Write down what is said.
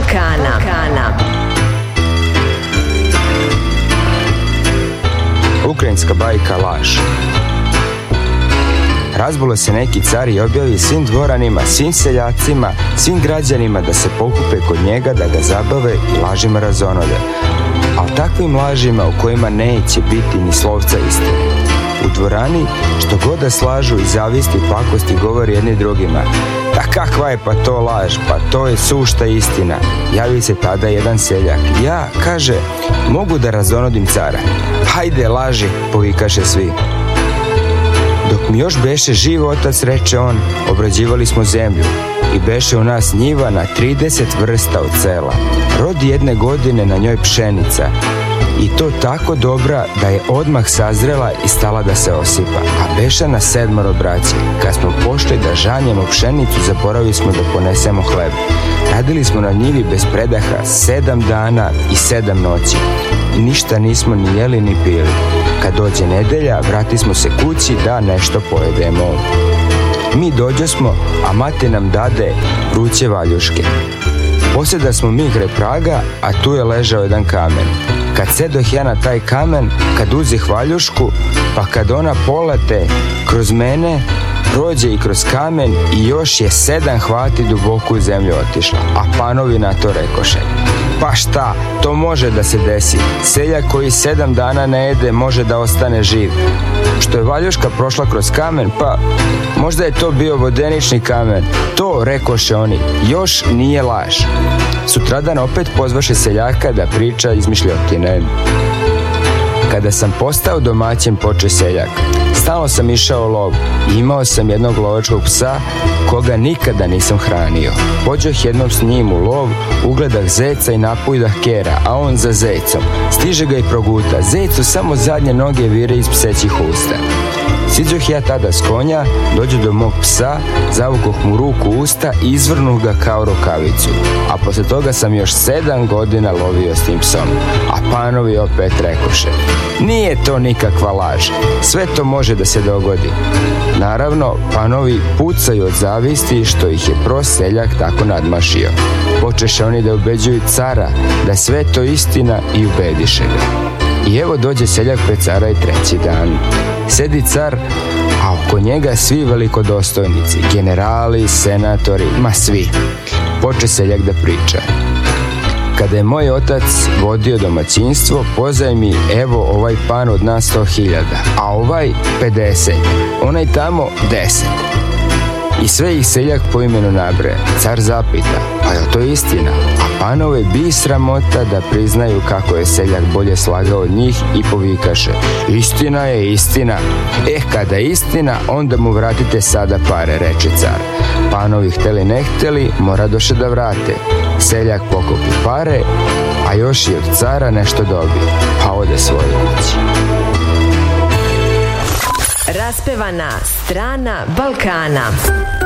Balkana. Ukrajinska bajka Laž. Razbulo se neki car i objavi svim dvoranima, svim seljacima, svim građanima da se pokupe kod njega, da ga zabave i lažima razonode. Ali takvim lažima u kojima neće biti ni slovca istine. U dvorani što god da slažu i zavisti i pakosti govori jedni drugima. Pa kakva je pa to laž, pa to je sušta istina. Javi se tada jedan seljak. Ja, kaže, mogu da razonodim cara. Hajde, laži, povikaše svi. Dok mi još beše živ otac, reče on, obrađivali smo zemlju i beše u nas njiva na 30 vrsta od sela. Rodi jedne godine na njoj pšenica i to tako dobra da je odmah sazrela i stala da se osipa, a beše na 7 braće. Kad smo pošli da žanjemo pšenicu, zaboravili smo da ponesemo hleb. Radili smo na njivi bez predaha 7 dana i 7 noći i ništa nismo ni jeli ni pili. Kad dođe nedelja, vrati smo se kući da nešto pojedemo. Mi dođosmo, a mati nam dade vruće valjuške. Posjeda smo mi kraj praga, a tu je ležao jedan kamen. Kad sedoh ja na taj kamen, kad uzih valjušku, pa kad ona polete kroz mene, prođe i kroz kamen i još je 7 hvati duboko u zemlju otišla. A panovi na to rekoše. Pa šta, to može da se desi. Seljak koji 7 dana ne jede može da ostane živ. Što je valjuška prošla kroz kamen, pa možda je to bio vodenični kamen. To, rekoše oni, još nije laž. Sutradan opet pozvaše seljaka da priča izmišljotine. Kada sam postao domaćin, poče seljak. Stalno sam išao u lov i imao sam jednog lovačkog psa koga nikada nisam hranio. Pođoh jednom s njim u lov, ugledah zeca i napujdah kera, a on za zecom. Stiže ga i proguta. Zecu samo zadnje noge vire iz psećih usta. Siđoh ja tada s konja, dođu do mog psa, zavukoh mu ruku u usta i izvrnuh ga kao rukavicu. A posle toga sam još 7 godina lovio s tim psom. A panovi opet rekoše, nije to nikakva laž, sve to može da se dogodi. Naravno, panovi pucaju od zavisti što ih je prost seljak tako nadmašio. Počeše oni da ubeđuju cara da sve to istina i ubediše ga. I evo dođe seljak pred cara i 3. dan. Sedi car, a oko njega svi velikodostojnici, generali, senatori, ma svi. Poče seljak da priča. Kada je moj otac vodio domaćinstvo, pozajmi evo ovaj pan od nas 100.000, a ovaj 50, onaj tamo 10. I sve ih seljak po imenu nabraja. Car zapita, pa je to istina? A panove bi sramota da priznaju kako je seljak bolje slagao od njih i povikaše, istina je istina. Kada je istina, onda mu vratite sada pare, reče car. Panovi hteli ne hteli, moradoše da vrate. Seljak pokupi pare, a još i od cara nešto dobije, pa ode svoje kući. Raspevana strana Balkana.